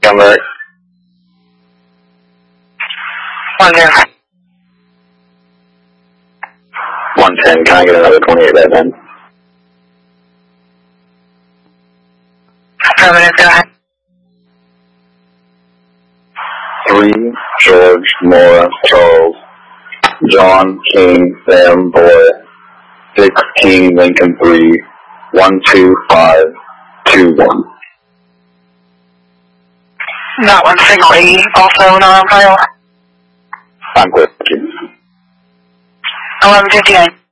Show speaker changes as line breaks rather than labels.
number.
10.
110, can I get another 28 bed then?
Affirmative, go ahead.
3, George, Nora, Charles, John, King, Sam, Boy, 6, King, Lincoln, 3, 12521.
Not one single E, also not on file.
I'm with you.
11:59.